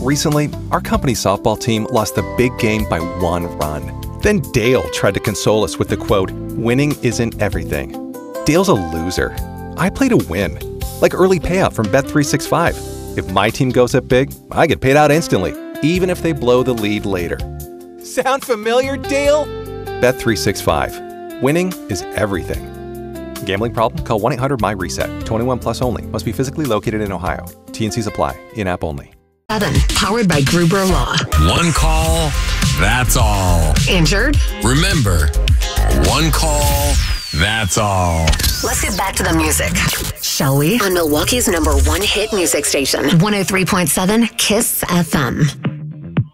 Recently, our company's softball team lost the big game by 1 run. Then Dale tried to console us with the quote, "Winning isn't everything." Dale's a loser. I play to win. Like early payout from Bet365. If my team goes up big, I get paid out instantly, even if they blow the lead later. Sound familiar, Dale? Bet365. Winning is everything. Gambling problem? Call 1-800-MY-RESET. 21 plus only. Must be physically located in Ohio. T&Cs apply. In-app only. 7, powered by Gruber Law. One call, that's all. Injured? Remember, one call, that's all. Let's get back to the music, shall we? On Milwaukee's #1 hit music station, 103.7 KISS FM.